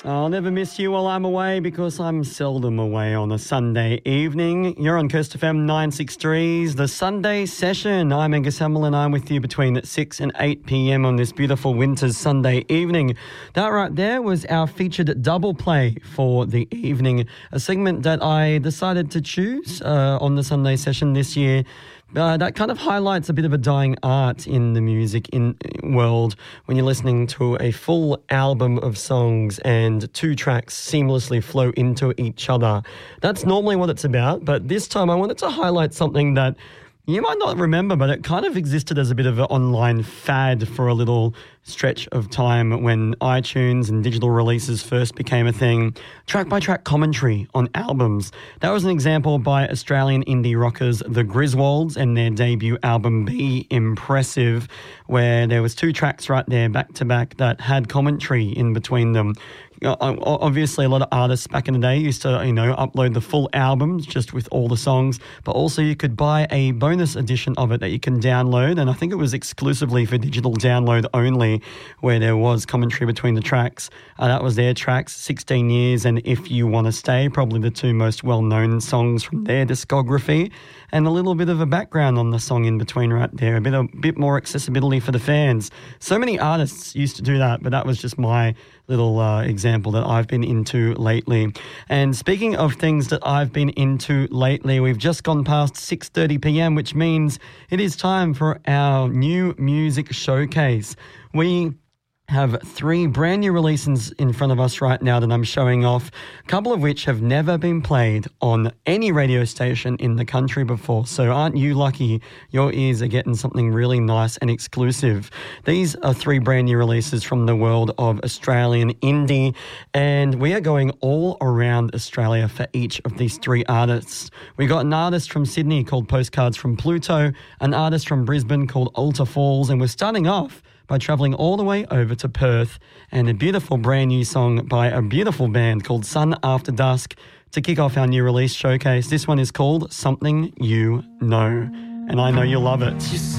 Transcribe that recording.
I'll never miss you while I'm away because I'm seldom away on a Sunday evening. You're on Coast FM 963's The Sunday Session. I'm Angus Hamill and I'm with you between 6 and 8 p.m. on this beautiful winter's Sunday evening. That right there was our featured double play for the evening, a segment that I decided to choose on The Sunday Session this year. That kind of highlights a bit of a dying art in the music world when you're listening to a full album of songs and two tracks seamlessly flow into each other. That's normally what it's about, but this time I wanted to highlight something that you might not remember, but it kind of existed as a bit of an online fad for a little stretch of time when iTunes and digital releases first became a thing. Track-by-track commentary on albums. That was an example by Australian indie rockers The Griswolds and their debut album Be Impressive, where there was two tracks right there back-to-back that had commentary in between them. Obviously, a lot of artists back in the day used to, upload the full albums just with all the songs, but also you could buy a bonus edition of it that you can download, and I think it was exclusively for digital download only, where there was commentary between the tracks. That was their tracks, 16 Years and If You Want to Stay, probably the two most well-known songs from their discography, and a little bit of a background on the song in between right there, a bit more accessibility for the fans. So many artists used to do that, but that was just my little example that I've been into lately. And speaking of things that I've been into lately, we've just gone past 6:30 p.m, which means it is time for our new music showcase. We have three brand new releases in front of us right now that I'm showing off, a couple of which have never been played on any radio station in the country before. So aren't you lucky? Your ears are getting something really nice and exclusive. These are three brand new releases from the world of Australian indie, and we are going all around Australia for each of these three artists. We got an artist from Sydney called Postcards from Pluto, an artist from Brisbane called Altar Falls, and we're starting off by travelling all the way over to Perth, and a beautiful brand new song by a beautiful band called Sun After Dusk to kick off our new release showcase. This one is called Something You Know, and I know you'll love it.